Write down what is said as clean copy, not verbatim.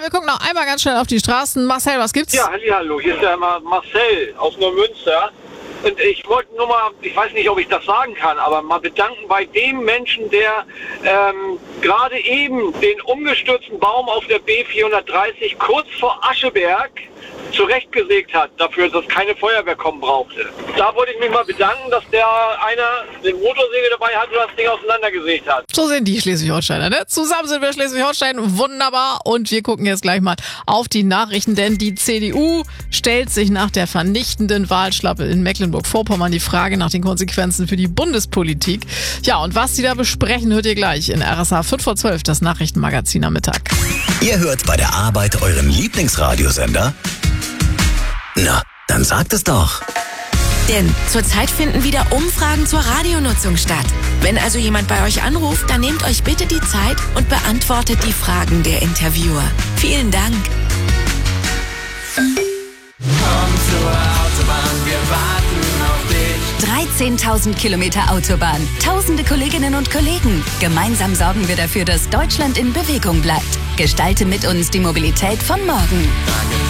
wir gucken noch einmal ganz schnell auf die Straßen. Marcel, was gibt's? Ja, hallo, hier ist der Marcel aus Neumünster. Und ich wollte nur mal, ich weiß nicht, ob ich das sagen kann, aber mal bedanken bei dem Menschen, der gerade eben den umgestürzten Baum auf der B430 kurz vor Ascheberg zurechtgesägt hat, dafür, dass keine Feuerwehr kommen brauchte. Da wollte ich mich mal bedanken, dass der einer eine Motorsäge dabei hat und das Ding auseinandergesägt hat. So sind die Schleswig-Holsteiner, ne? Zusammen sind wir Schleswig-Holstein, wunderbar. Und wir gucken jetzt gleich mal auf die Nachrichten, denn die CDU stellt sich nach der vernichtenden Wahlschlappe in Mecklenburg-Vorpommern die Frage nach den Konsequenzen für die Bundespolitik. Ja, und was die da besprechen, hört ihr gleich in RSH 5 vor 12, das Nachrichtenmagazin am Mittag. Ihr hört bei der Arbeit euren Lieblingsradiosender? Na, dann sagt es doch. Denn zurzeit finden wieder Umfragen zur Radionutzung statt. Wenn also jemand bei euch anruft, dann nehmt euch bitte die Zeit und beantwortet die Fragen der Interviewer. Vielen Dank. Komm zur Autobahn, wir warten auf dich. 13.000 Kilometer Autobahn, tausende Kolleginnen und Kollegen. Gemeinsam sorgen wir dafür, dass Deutschland in Bewegung bleibt. Gestalte mit uns die Mobilität von morgen.